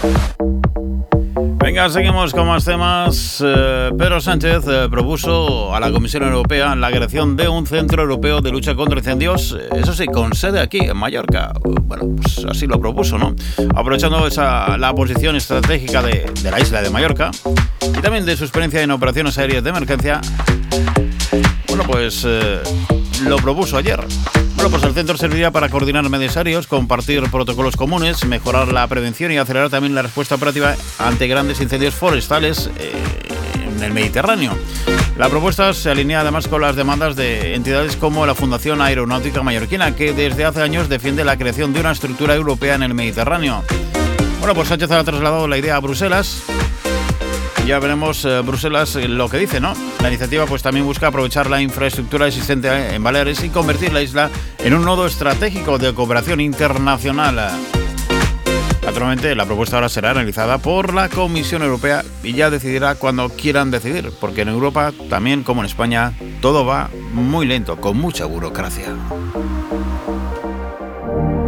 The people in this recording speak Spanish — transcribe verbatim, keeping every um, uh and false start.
Venga, seguimos con más temas. Eh, Pedro Sánchez eh, propuso a la Comisión Europea la creación de un centro europeo de lucha contra incendios, eh, eso sí, con sede aquí, en Mallorca. Bueno, pues así lo propuso, ¿no? Aprovechando esa, la posición estratégica de, de la isla de Mallorca y también de su experiencia en operaciones aéreas de emergencia, bueno, pues eh, lo propuso ayer. Bueno, pues el centro serviría para coordinar medios aéreos, compartir protocolos comunes, mejorar la prevención y acelerar también la respuesta operativa ante grandes incendios forestales eh, en el Mediterráneo. La propuesta se alinea además con las demandas de entidades como la Fundación Aeronáutica Mallorquina, que desde hace años defiende la creación de una estructura europea en el Mediterráneo. Bueno, pues Sánchez ha trasladado la idea a Bruselas. Ya veremos eh, Bruselas eh, lo que dice, ¿no? La iniciativa pues también busca aprovechar la infraestructura existente en Baleares y convertir la isla en un nodo estratégico de cooperación internacional. Naturalmente, la propuesta ahora será analizada por la Comisión Europea y ya decidirá cuando quieran decidir, porque en Europa, también como en España, todo va muy lento, con mucha burocracia.